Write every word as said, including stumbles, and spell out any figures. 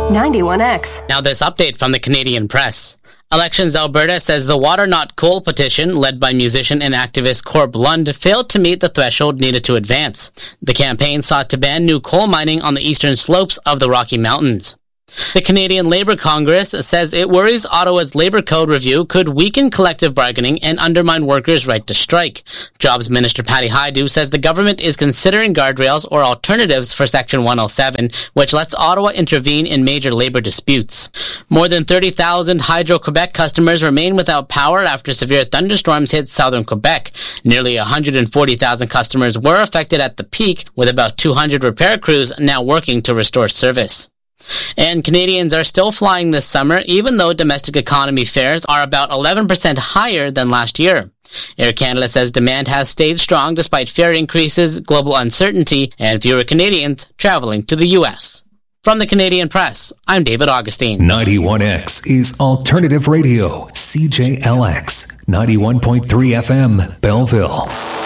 ninety-one X. Now this update from the Canadian Press. Elections Alberta says the Water Not Coal petition, led by musician and activist Corb Lund, failed to meet the threshold needed to advance. The campaign sought to ban new coal mining on the eastern slopes of the Rocky Mountains. The Canadian Labour Congress says it worries Ottawa's Labour Code review could weaken collective bargaining and undermine workers' right to strike. Jobs Minister Patty Hajdu says the government is considering guardrails or alternatives for Section one oh seven, which lets Ottawa intervene in major labour disputes. More than thirty thousand Hydro-Quebec customers remain without power after severe thunderstorms hit southern Quebec. Nearly one hundred forty thousand customers were affected at the peak, with about two hundred repair crews now working to restore service. And Canadians are still flying this summer, even though domestic economy fares are about eleven percent higher than last year. Air Canada says demand has stayed strong despite fare increases, global uncertainty, and fewer Canadians traveling to the U S. From the Canadian Press, I'm David Augustine. ninety-one X is Alternative Radio, C J L X, ninety-one point three F M, Belleville.